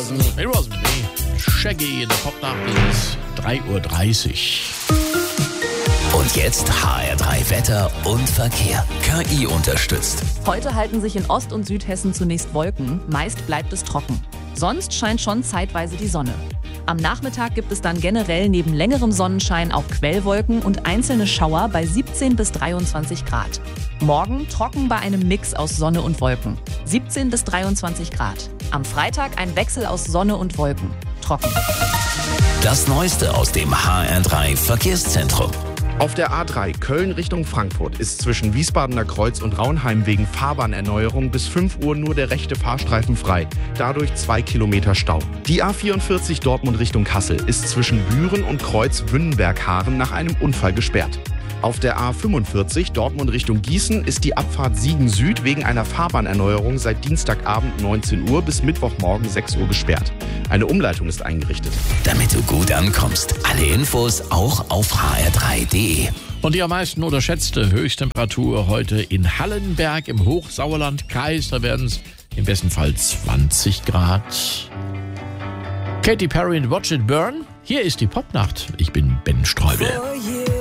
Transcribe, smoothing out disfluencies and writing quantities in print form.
It wasn't me. Shaggy in der Popnacht, es ist 3:30 Uhr. Und jetzt HR3 Wetter und Verkehr. KI unterstützt. Heute halten sich in Ost- und Südhessen zunächst Wolken. Meist bleibt es trocken. Sonst scheint schon zeitweise die Sonne. Am Nachmittag gibt es dann generell neben längerem Sonnenschein auch Quellwolken und einzelne Schauer bei 17 bis 23 Grad. Morgen trocken bei einem Mix aus Sonne und Wolken. 17 bis 23 Grad. Am Freitag ein Wechsel aus Sonne und Wolken. Trocken. Das Neueste aus dem HR3 Verkehrszentrum. Auf der A3 Köln Richtung Frankfurt ist zwischen Wiesbadener Kreuz und Raunheim wegen Fahrbahnerneuerung bis 5 Uhr nur der rechte Fahrstreifen frei. Dadurch 2 Kilometer Stau. Die A44 Dortmund Richtung Kassel ist zwischen Büren und Kreuz Wünnenberg-Haaren nach einem Unfall gesperrt. Auf der A45 Dortmund Richtung Gießen ist die Abfahrt Siegen Süd wegen einer Fahrbahnerneuerung seit Dienstagabend 19 Uhr bis Mittwochmorgen 6 Uhr gesperrt. Eine Umleitung ist eingerichtet. Damit du gut ankommst. Alle Infos auch auf hr3.de. Und die am meisten unterschätzte Höchsttemperatur heute in Hallenberg im Hochsauerland Kais. Da werden es im besten Fall 20 Grad. Katy Perry und Watch It Burn. Hier ist die Popnacht. Ich bin Ben Streubel.